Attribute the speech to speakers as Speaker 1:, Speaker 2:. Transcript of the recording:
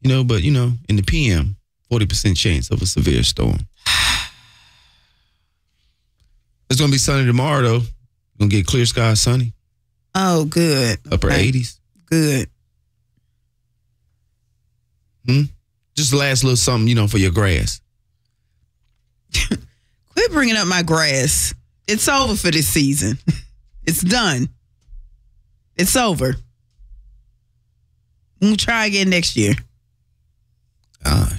Speaker 1: But in the PM, 40% chance of a severe storm. It's going to be sunny tomorrow, though. Going to get clear sky, sunny.
Speaker 2: Oh, good.
Speaker 1: Upper 80s.
Speaker 2: Good.
Speaker 1: Just the last little something, for your grass.
Speaker 2: Quit bringing up my grass. It's over for this season. It's done. It's over. We'll try again next year.
Speaker 1: All right.